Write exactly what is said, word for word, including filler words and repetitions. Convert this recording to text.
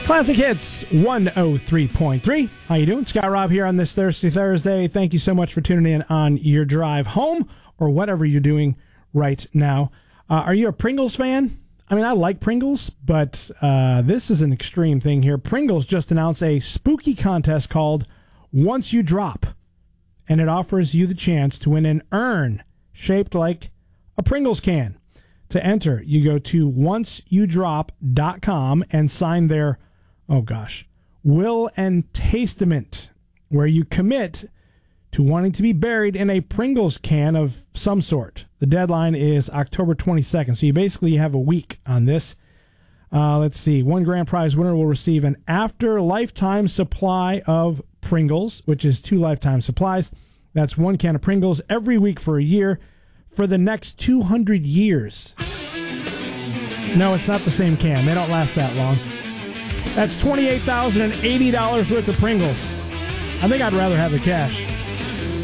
Classic Hits one oh three point three. How you doing? Scott Robb here on this Thirsty Thursday. Thank you so much for tuning in on your drive home or whatever you're doing right now. Uh, are you a Pringles fan? I mean, I like Pringles, but uh, this is an extreme thing here. Pringles just announced a spooky contest called Once You Drop, and it offers you the chance to win an urn shaped like a Pringles can. To enter, you go to once you drop dot com and sign their Oh gosh, will and testament, where you commit to wanting to be buried in a Pringles can of some sort. The deadline is October twenty-second, so you basically have a week on this. Uh, let's see, one grand prize winner will receive an after lifetime supply of Pringles, which is two lifetime supplies. That's one can of Pringles every week for a year for the next two hundred years. No, it's not the same can. They don't last that long. That's twenty-eight thousand eighty dollars worth of Pringles. I think I'd rather have the cash.